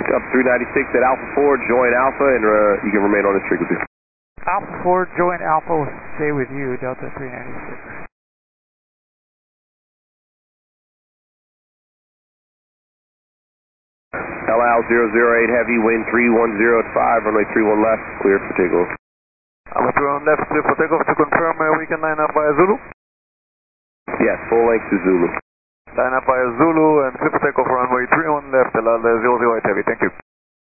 Up 396 at Alpha 4, join Alpha, and you can remain on this frequency. Alpha 4, join Alpha, will stay with you, Delta 396. LL 008 heavy, wind 310 at 5, runway 31 left, cleared for takeoff. Alpha 31 left, clear for takeoff. To confirm, we can line up via Zulu? Yes, full length to Zulu. Line up via Zulu and clear for takeoff, runway 31 left, LL 008 heavy, thank you.